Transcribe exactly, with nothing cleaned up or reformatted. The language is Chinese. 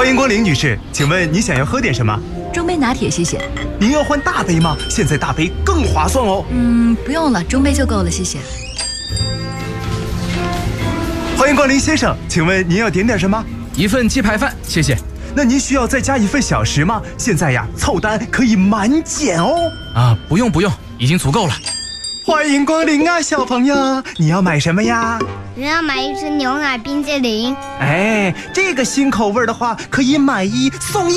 欢迎光临，女士，请问你想要喝点什么？ 中杯拿铁，谢谢。 您要换大杯吗？现在大杯更划算哦。 嗯，不用了，中杯就够了，谢谢。 欢迎光临，先生，请问您要点点什么？ 一份鸡排饭，谢谢。 那您需要再加一份小食吗？现在呀，凑单可以满减哦。 啊，不用不用，已经足够了。 欢迎光临啊，小朋友，你要买什么呀？ 我要买一支牛奶冰淇淋。 哎，这个新口味的话，可以买一送一。